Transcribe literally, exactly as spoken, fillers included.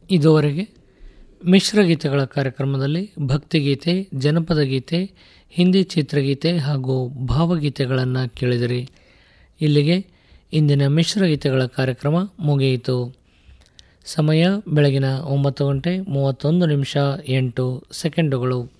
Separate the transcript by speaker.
Speaker 1: ಇದುವರೆಗೆ ಮಿಶ್ರಗೀತೆಗಳ ಕಾರ್ಯಕ್ರಮದಲ್ಲಿ ಭಕ್ತಿಗೀತೆ, ಜನಪದ ಗೀತೆ, ಹಿಂದಿ ಚಿತ್ರಗೀತೆ ಹಾಗೂ ಭಾವಗೀತೆಗಳನ್ನು ಕೇಳಿದಿರಿ. ಇಲ್ಲಿಗೆ ಇಂದಿನ ಮಿಶ್ರಗೀತೆಗಳ ಕಾರ್ಯಕ್ರಮ ಮುಗಿಯಿತು. ಸಮಯ ಬೆಳಗಿನ ಒಂಬತ್ತು ಗಂಟೆ ಮೂವತ್ತೊಂದು ನಿಮಿಷ ಎಂಟು ಸೆಕೆಂಡುಗಳು.